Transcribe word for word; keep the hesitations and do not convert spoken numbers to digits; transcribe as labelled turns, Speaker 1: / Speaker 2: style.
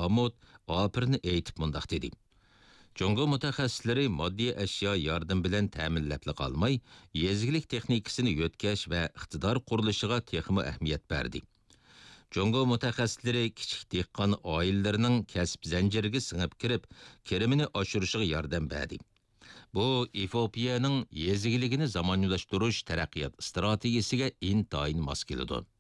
Speaker 1: Mahmud opirini aytib mundaq dedi. Jongo mutaxassislari moddiy ashyo yardım bilan ta'minlab qolmay, yezgilik texnikasini yo'tkash va iqtidor qurilishiga texmo ahamiyat berdi. Jongo mutaxassislari kichik dehqon oilalarining kasb zanjiriga singib kirib, kirimini oshirishiga yordam berdi. Bu Efiopiyaning yezgiligini zamonlashtirish taraqqiyot strategiyasiga intayin mos keladi.